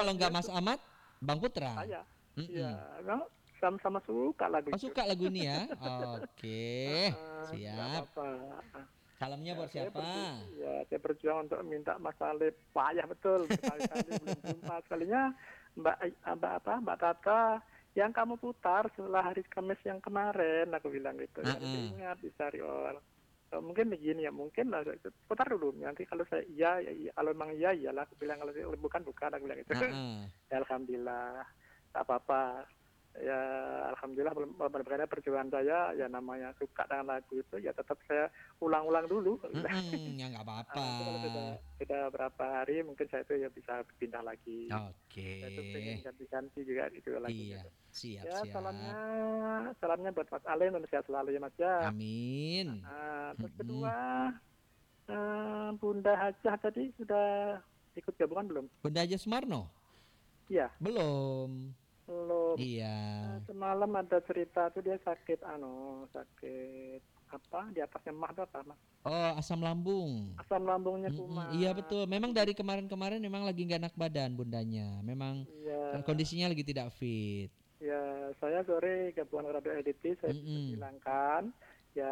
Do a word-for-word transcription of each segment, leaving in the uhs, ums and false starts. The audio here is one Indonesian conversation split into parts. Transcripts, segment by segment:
kalau nggak Ya, Mas Ahmad, Bang Putra. saya. Mm-mm. Ya, kan sama-sama suka lagu Oh itu. suka lagu ini ya? Oke, Heeh, nggak siap. apa-apa. Salamnya Ya, buat saya siapa? berju ya, saya berjuang untuk minta Mas Saleh. Payah betul, berkali-kali belum jumpa. Sekalinya Mbak Mbak apa? Mbak Tata yang kamu putar setelah hari Kamis yang kemarin, aku bilang gitu. Ya, lebih Heeh. ingat di Sariol. Oh, mungkin begini ya, mungkin lah putar dulu. Nanti kalau saya iya, ya, iya. Kalau memang iya, iyalah. Aku bilang kalau saya- bukan, bukan. Aku bilang itu. Heeh. Ya, alhamdulillah, tak apa-apa. Ya, alhamdulillah benar-benar perjuangan saya, ya namanya suka dengan lagu itu, ya tetap saya ulang-ulang dulu. Mm-mm. Ya nggak Ah, apa-apa. nanti kalau sudah sudah berapa hari mungkin saya itu ya bisa pindah lagi. Oke. Saya tuh pengen ganti-ganti juga gitu lagunya Iya, tuh. siap Ya, siap. salamnya salamnya buat Mas Alen dan sehat selalu ya Mas ya. Amin. Ah, terus Mm-mm. kedua, eh, Bunda Hajah tadi sudah ikut gabungan belum? Bunda Aja Sumarno? Iya, Belum. belum. Iya. Eh, semalam ada cerita tuh dia sakit anu, sakit apa di atasnya mah tuh apa Mas? Oh, asam lambung. Asam lambungnya Mm-mm. Iya kumat. betul. Memang Jadi dari kemarin-kemarin memang lagi nggak enak badan bundanya. Memang ya, eh, kondisinya lagi tidak fit. ya saya sore gabungan radio editi saya Mm-mm. bilangkan ya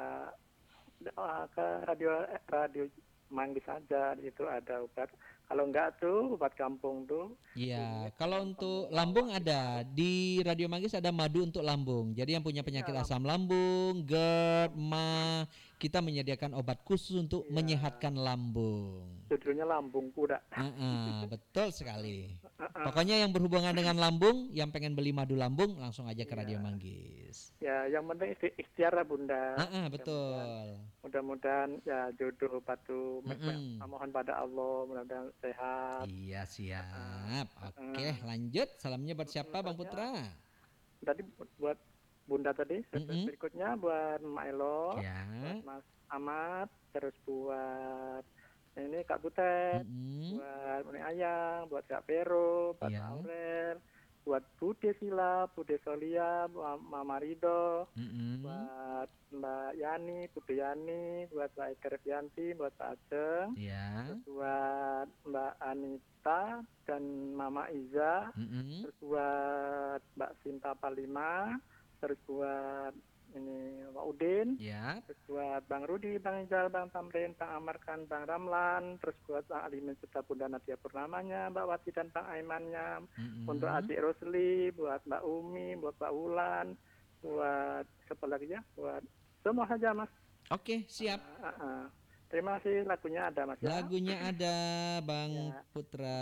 eh, ke radio eh, radio Manggis saja itu ada obat. Kalau enggak tuh obat kampung tuh Iya, kunyit kalau dengan untuk temulawak lambung ada diparut. di Radio Manggis ada madu untuk lambung. Jadi yang punya Iya, penyakit lam, asam lambung, GERD, lam, M A, kita menyediakan obat khusus untuk iya, menyehatkan lambung. judulnya lambung kuda. Heeh, betul sekali. Uh, uh, Pokoknya yang berhubungan dengan lambung, yang pengen beli madu lambung langsung aja ke Radio iya. Manggis. Ya, yang penting ikhti- ikhtiar lah Bunda. Heeh, Mudah-mudahan, betul. mudah-mudahan ya jodoh patu me- me- Mm-mm. mohon pada Allah, mudah-mudahan sehat. Iya Uh, siap. uh, Oke, uh. lanjut. Salamnya buat Mm, siapa, Bang Terusnya Putra? tadi bu- buat Bunda tadi, terus Mm-mm. berikutnya buat Mak Elo, Ya. buat Mas Ahmad, terus buat ini Kak Butet, Mm-mm. buat Muni Ayang, buat Kak Vero, buat Pak Ya. Aurel, buat Bude Sila, Bude Solia, buat Mama Rido, Mm-mm. buat Mbak Yani, Bude Yani, buat Mbak Eka Revianti, buat Pak Ajeng, Ya. terus buat Mbak Anita dan Mama Iza, Mm-mm. terus buat Mbak Sinta Palima, terus buat ini Pak Udin, Ya. terus buat Bang Rudi, Bang Ijal, Bang Tamrin, Bang Amarkan, Bang Ramlan, terus buat Bang Alimin Suta Bunda Nadia Purnamanya, Mbak Wati dan Bang Aimannya, untuk Mm-mm. adik Rosli, buat Mbak Umi, buat Mbak Ulan, buat siapa lagi ya, buat semua saja Mas. Oke, siap. Ah, ah, ah. Terima kasih, lagunya ada Mas ya. Lagunya ada, Bang Ya, Putra.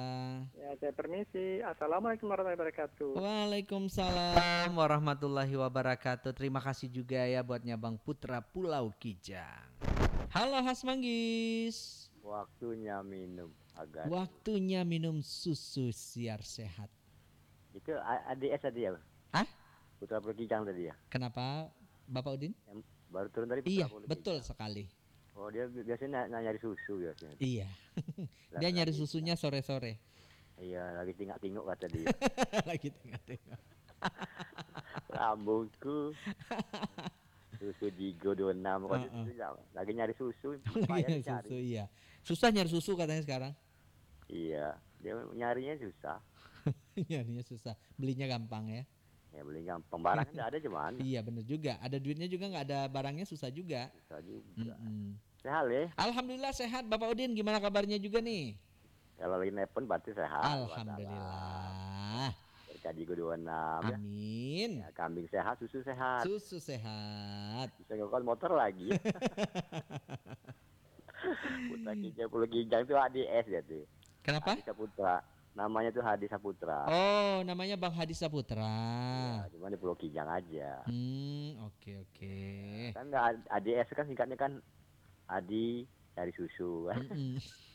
ya saya permisi. Assalamualaikum warahmatullahi wabarakatuh. Waalaikumsalam warahmatullahi wabarakatuh. Terima kasih juga ya buatnya Bang Putra Pulau Kijang. Halo Has Manggis. Waktunya minum agak. Waktunya minum susu siar sehat. Itu A- A D S tadi ya? Hah? Putra Pulau Kijang tadi ya? Kenapa Bapak Udin? Yang baru turun tadi Putra Iya, Pulau betul Kijang. sekali. Oh, dia bi- biasanya ny- nyari susu biasanya. Iya. Lah, Dia nyari lagi- susunya sore-sore. Iya, lagi tinggal-tinggal kata dia. Lagi tengah-tengah. Lambungku. Susu Digo dua puluh enam kalau Uh-uh. itu ya, lagi nyari susu, Lagi payah nyari dicari. susu, iya. Susah nyari susu katanya sekarang. Iya, dia nyarinya susah. Nyarinya susah. Belinya gampang ya. Ya beli gampang, barangnya nggak ada cuman. Iya bener juga. Ada duitnya juga nggak ada barangnya susah juga. Susah juga. Mm-mm. Sehat ya? Alhamdulillah sehat Bapak Udin. Gimana kabarnya juga nih? Kalau lagi nelpon berarti sehat. Alhamdulillah. Berkat Digo dua puluh enam ya. Amin. Ya, kambing sehat, susu sehat. Susu sehat. Bisa ngekon motor lagi. Putra Kijang, Pulau Kijang itu H D S ya tuh. Kenapa? Hadi Saputra. Namanya tuh Hadi Saputra. Oh, namanya Bang Hadi Saputra. Ya, cuma di Pulau Kijang aja. Hmm, oke oke. Kan nggak A D S kan singkatnya kan Adi dari susu kan. Mm-mm.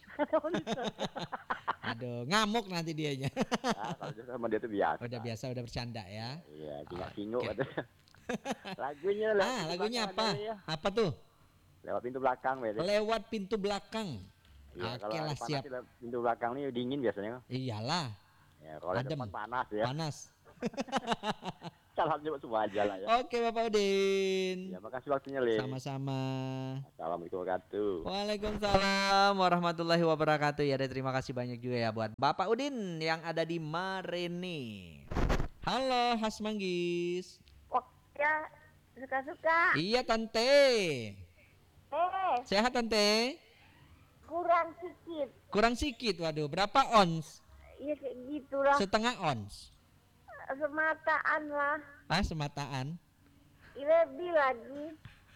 Aduh, ngamuk nanti dianya. Nah, kalau dia sama dia tuh biasa. Udah biasa, udah bercanda ya. Iya, tinggal singo Oke. katanya. Lagunya lewat Ah, pintu lagunya belakang apa? aja ya. Apa tuh? Lewat pintu belakang beda. Lewat pintu belakang. Iya, Oke kalau lah, panas siap. sih lewat pintu belakang ini dingin biasanya. Iyalah, Ya, kalau adem. depan panas ya. Panas. Salamnya semua aja lah ya. Oke Bapak Udin. Ya, makasih waktunya, Le. Sama-sama. Assalamualaikum warahmatullahi wabarakatuh. Waalaikumsalam warahmatullahi wabarakatuh. Ya, dan terima kasih banyak juga ya buat Bapak Udin yang ada di Marene. Halo Has Manggis. Ya, suka-suka. Iya Tante. Eh, Sehat Tante? kurang sedikit. Kurang sikit, waduh. Berapa ons? Ya kayak gitulah. Setengah ons. Semataan lah. Ah, semataan. Lebih lagi.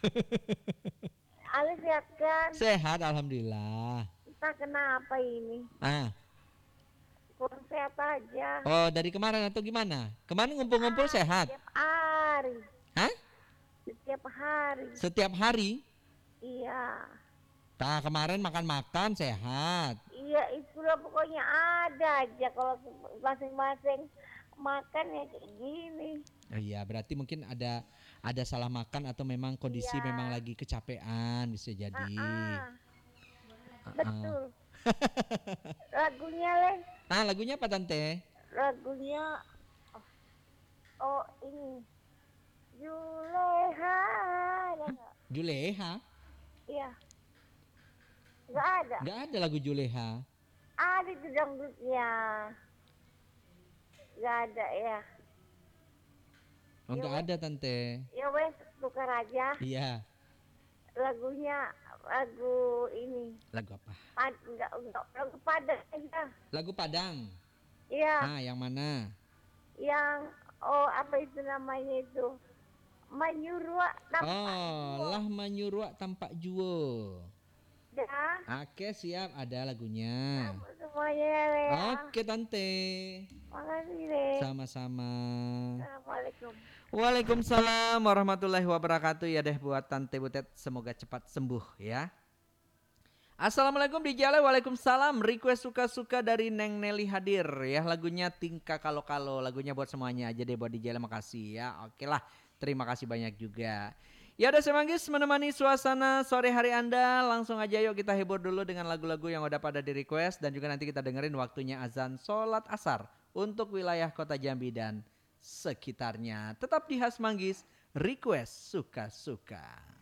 Ali sehat kan? Sehat, alhamdulillah. Entah kenapa ini. Ah, Kurang sehat aja. oh dari kemarin atau gimana? Kemarin ngumpul-ngumpul sehat? Setiap hari. Hah? Setiap hari. Setiap hari? Iya. Nah, kemarin makan-makan sehat. Iya, itulah pokoknya ada aja kalau masing-masing makan ya kayak gini. Oh, iya, berarti mungkin ada ada salah makan atau memang kondisi Iya. memang lagi kecapean bisa jadi. Ah, Ah, ah. betul. Lagunya Le, Nah, lagunya apa Tante? lagunya oh, oh ini Juleha ada nggak? Juleha? Iya, nggak ada. Nggak ada lagu Juleha. Ada itu dangdutnya, nggak ada ya. Oh, nggak ada Tante. Ya wes tukar aja Iya. lagunya, lagu ini Lagu apa? Pad, enggak, enggak, lagu padat aja. Lagu Padang. Iya, Ah, yang mana? yang oh apa itu namanya itu Manyurwa tampak Oh, lah manyurwa tampak juo. dah. Oke, siap, ada lagunya. Semuanya ya Le ya. Oke Tante. Makasih Le. Sama-sama. Assalamualaikum. Waalaikumsalam warahmatullahi wabarakatuh. Ya deh buat Tante Butet, semoga cepat sembuh ya. Assalamualaikum D J Ale, waalaikumsalam. Request suka-suka dari Neng Nelly hadir ya. Lagunya Tingkah Kalau-Kalau. Lagunya buat semuanya aja deh buat D J Ale, makasih ya. Oke lah, terima kasih banyak juga. Ya udah Semanggis menemani suasana sore hari Anda. Langsung aja yuk kita hibur dulu dengan lagu-lagu yang udah pada di request. Dan juga nanti kita dengerin waktunya azan sholat asar untuk wilayah kota Jambi dan sekitarnya. Tetap di Khas Manggis, request suka-suka.